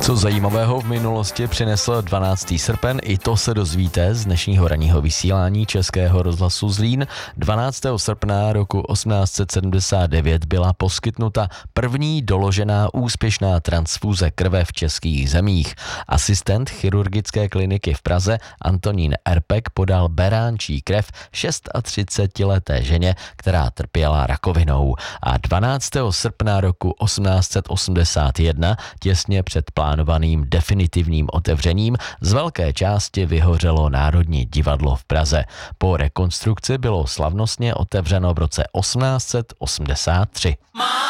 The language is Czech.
Co zajímavého v minulosti přinesl 12. srpen, i to se dozvíte z dnešního ranního vysílání Českého rozhlasu Zlín. 12. srpna roku 1879 byla poskytnuta první doložená úspěšná transfuze krve v českých zemích. Asistent chirurgické kliniky v Praze Antonín Erpek podal beránčí krev 36leté ženě, která trpěla rakovinou. A 12. srpna roku 1881, těsně před plánovaným definitivním otevřením, z velké části vyhořelo Národní divadlo v Praze. Po rekonstrukci bylo slavnostně otevřeno v roce 1883.